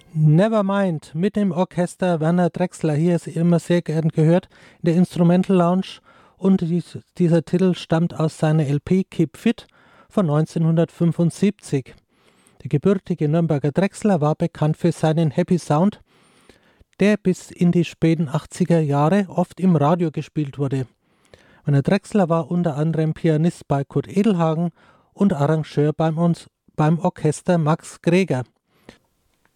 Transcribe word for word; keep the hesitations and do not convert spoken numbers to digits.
Nevermind mit dem Orchester Werner Drexler. Hier ist immer sehr gern gehört in der Instrumental Lounge. Und dies, dieser Titel stammt aus seiner L P Keep Fit von neunzehnhundertfünfundsiebzig. Der gebürtige Nürnberger Drexler war bekannt für seinen Happy Sound, der bis in die späten achtziger Jahre oft im Radio gespielt wurde. Werner Drexler war unter anderem Pianist bei Kurt Edelhagen und Arrangeur beim, uns, beim Orchester Max Greger.